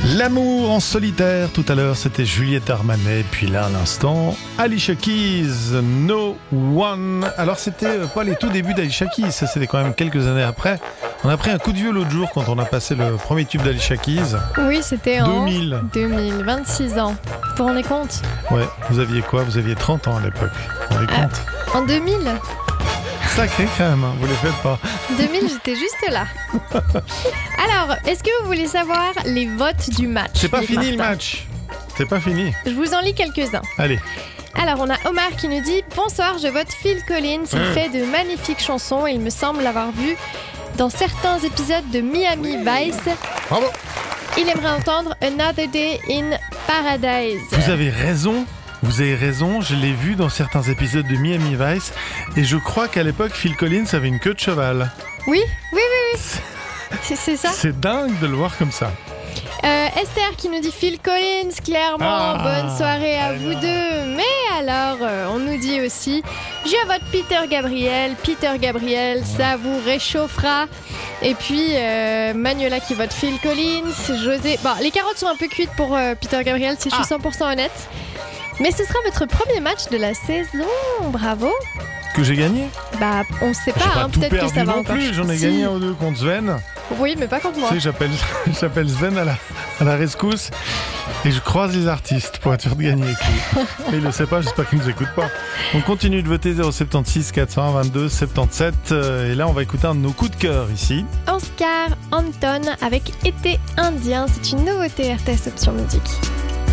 L'amour en solitaire, tout à l'heure c'était Juliette Armanet, puis là à l'instant Alicia Keys, No One. Alors c'était pas les tout débuts d'Alicia Keys, ça c'était quand même quelques années après. On a pris un coup de vieux l'autre jour quand on a passé le premier tube d'Alicia Keys. Oui, c'était en 2000, 26 ans. Vous vous rendez compte? Ouais, vous aviez quoi? Vous aviez 30 ans à l'époque. Vous vous rendez compte? En 2000? Sacré quand même, hein, vous les faites pas. 2000, j'étais juste là. Alors, est-ce que vous voulez savoir les votes du match? C'est pas Philippe fini le Martin? match. C'est pas fini. Je vous en lis quelques-uns. Allez. Alors, on a Omar qui nous dit « Bonsoir, je vote Phil Collins. Il fait de magnifiques chansons et il me semble l'avoir vu dans certains épisodes de Miami Vice. Bravo. Il aimerait entendre Another Day in Paradise. » Vous avez raison. Vous avez raison, je l'ai vu dans certains épisodes de Miami Vice et je crois qu'à l'époque Phil Collins avait une queue de cheval. Oui. C'est ça. C'est dingue de le voir comme ça. Esther qui nous dit Phil Collins, clairement, bonne soirée à vous deux. Mais alors, on nous dit aussi, je vote Peter Gabriel, ça vous réchauffera. Et puis, Manuela qui vote Phil Collins, José... Bon, les carottes sont un peu cuites pour Peter Gabriel, si je suis 100% honnête. Mais ce sera votre premier match de la saison, bravo. Que j'ai gagné? Bah, on sait J'ai pas, pas tout peut-être que perdu ça va non encore. plus, j'en ai Si. gagné un ou deux contre Sven. Oui, mais pas contre moi. Tu sais, j'appelle Sven à la rescousse et je croise les artistes pour être sûr de gagner avec lui. Mais il le sait pas, j'espère qu'il nous écoute pas. On continue de voter 076 422 77 et là on va écouter un de nos coups de cœur ici. Oscar Anton avec Été Indien, c'est une nouveauté RTS Option Musique.